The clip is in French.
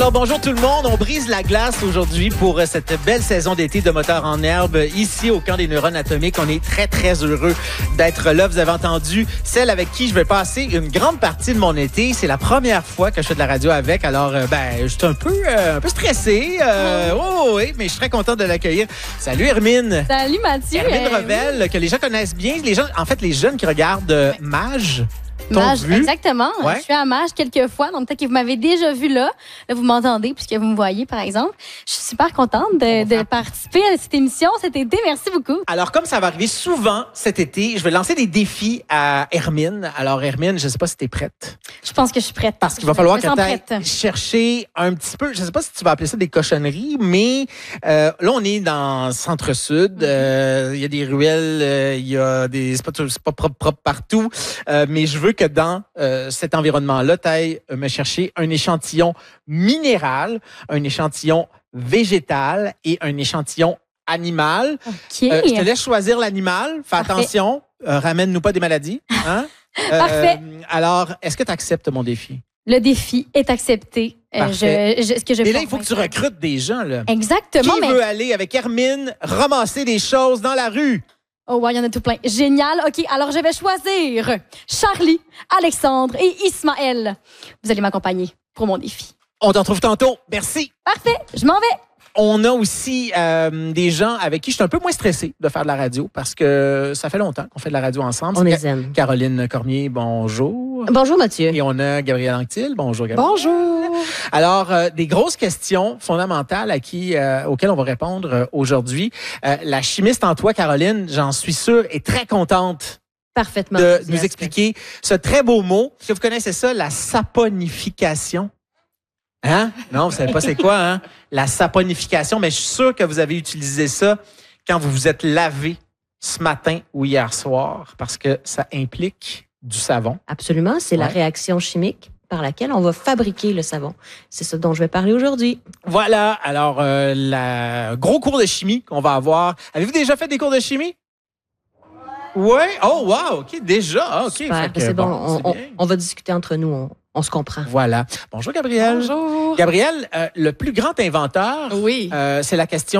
Alors, bonjour tout le monde, on brise la glace aujourd'hui pour cette belle saison d'été de Moteurs en herbe ici au camp des neurones atomiques. On est très très heureux d'être là. Vous avez entendu celle avec qui je vais passer une grande partie de mon été. C'est la première fois que je fais de la radio avec, alors je suis un peu stressé. Oui, mais je suis très content de l'accueillir. Salut Hermine. Salut Mathieu. Hermine Revel, que les gens connaissent bien. Les jeunes qui regardent Mage. Mage, exactement. Ouais. Je suis à Mage quelques fois, donc peut-être que vous m'avez déjà vu là. Là, vous m'entendez puisque vous me voyez, par exemple. Je suis super contente de participer à cette émission cet été. Merci beaucoup. Alors, comme ça va arriver souvent cet été, je vais lancer des défis à Hermine. Alors, Hermine, je ne sais pas si tu es prête. Je pense que je suis prête. Parce qu'il va falloir que tu ailles chercher un petit peu, je ne sais pas si tu vas appeler ça des cochonneries, mais là, on est dans Centre-Sud. Il y a des ruelles, il y a des... C'est pas propre partout, mais je veux que dans cet environnement-là, tu ailles me chercher un échantillon minéral, un échantillon végétal et un échantillon animal. OK. Je te laisse choisir l'animal. Fais attention. Ramène-nous pas des maladies. Hein? Parfait. Alors, est-ce que tu acceptes mon défi? Le défi est accepté. Et là, il faut que tu recrutes des gens. Là. Exactement. Qui veut aller avec Hermine ramasser des choses dans la rue? Oh, ouais, il y en a tout plein. Génial. OK, alors je vais choisir Charlie, Alexandre et Ismaël. Vous allez m'accompagner pour mon défi. On t'en trouve tantôt. Merci. Parfait. Je m'en vais. On a aussi des gens avec qui je suis un peu moins stressé de faire de la radio parce que ça fait longtemps qu'on fait de la radio ensemble. On les aime. Caroline Cormier, bonjour. Bonjour Mathieu. Et on a Gabrielle Anctil. Bonjour Gabrielle. Bonjour. Alors, des grosses questions fondamentales auxquelles on va répondre aujourd'hui. La chimiste en toi, Caroline, j'en suis sûre, est très contente Parfaitement de nous expliquer ce très beau mot. Est-ce que vous connaissez ça, la saponification? Hein? Non, vous savez pas c'est quoi, hein? La saponification, mais je suis sûr que vous avez utilisé ça quand vous vous êtes lavé ce matin ou hier soir parce que ça implique du savon. Absolument, c'est la réaction chimique par laquelle on va fabriquer le savon. C'est ça dont je vais parler aujourd'hui. Voilà, alors gros cours de chimie qu'on va avoir. Avez-vous déjà fait des cours de chimie? Oui. Oh, wow, OK, déjà. OK. Super, c'est bon, on va discuter entre nous, on se comprend. Voilà. Bonjour, Gabrielle. Bonjour. Gabrielle, le plus grand inventeur, Oui. c'est la question